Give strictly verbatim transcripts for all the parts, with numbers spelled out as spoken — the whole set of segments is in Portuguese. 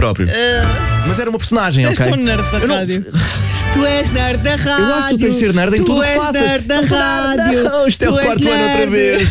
próprio. Uh, Mas era uma personagem, já ok? estou nerd da Eu não- rádio. Tu és nerd da rádio. Eu acho que tu tens de ser nerd em tu tudo o que és faças. nerd da Não, rádio. Não, isto é Tu o és quarto ano outra nerd. vez.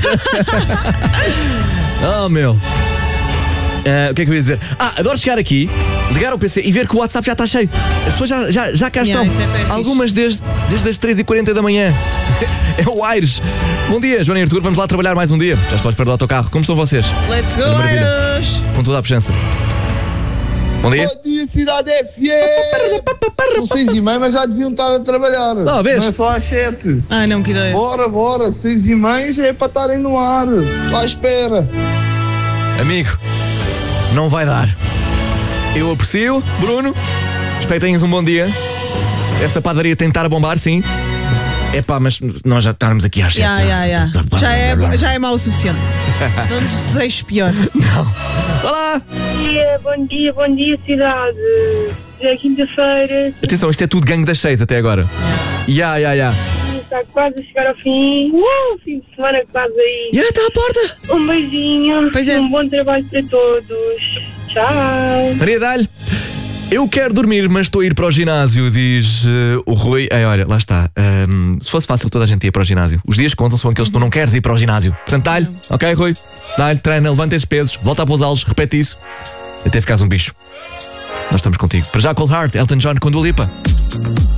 Oh, meu. Ah, o que é que eu ia dizer? Ah, adoro chegar aqui, ligar ao P C e ver que o WhatsApp já está cheio. As pessoas já, já, já cá Yeah, estão. isso é fixe. Algumas desde, desde as três e quarenta da manhã. É o Aires. Bom dia, Joana e Artur. Vamos lá trabalhar mais um dia. Já estou à espera do autocarro. Como estão vocês? Let's go, Olha, maravilha. Aires. Com toda a puxança. Bom dia. Bom dia, Cidade F M! São seis e meia, mas já deviam estar a trabalhar. Ah, vês? Não é só às sete. Ai, não, que ideia. Bora, bora, seis e meia já é para estarem no ar. Estou à espera. Amigo, não vai dar. Eu aprecio, Bruno. Espero que tenhas um bom dia. Essa padaria tem de estar a bombar, sim. É pá, mas nós já estarmos aqui às sete. Yeah, yeah, yeah. Já, é, já é mau o suficiente. Não nos desejes pior. Não. Olá! Bom dia, bom dia, bom dia, cidade. Já é quinta-feira, Atenção, isto é tudo gangue das seis até agora. Ya, ya, ya. está quase a chegar ao fim. Uau, fim de semana quase aí. Ya, está à porta. Um beijinho Pois é. e um bom trabalho para todos. Tchau. Maria Dalho. Eu quero dormir, mas estou a ir para o ginásio, diz uh, o Rui. Ei, olha, lá está. Um, se fosse fácil, toda a gente ia para o ginásio. Os dias que contam são aqueles que tu não queres ir para o ginásio. Portanto, dá-lhe, ok, Rui? Dá-lhe, treina, levanta esses pesos, volta a pousá-los, repete isso, até ficares um bicho. Nós estamos contigo. Para já, Cold Heart, Elton John com Dua Lipa.